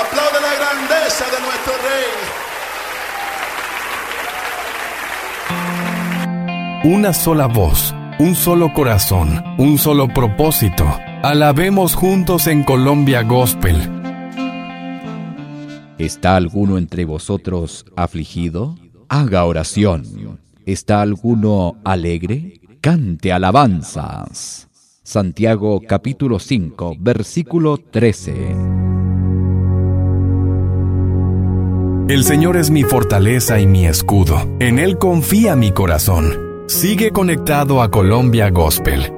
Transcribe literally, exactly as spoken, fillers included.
Aplaude la grandeza de nuestro Rey. Una sola voz, un solo corazón, un solo propósito. Alabemos juntos en Colombia Gospel. ¿Está alguno entre vosotros afligido? Haga oración. ¿Está alguno alegre? Cante alabanzas. Santiago capítulo cinco, versículo trece. El Señor es mi fortaleza y mi escudo. En Él confía mi corazón. Sigue conectado a Colombia Gospel.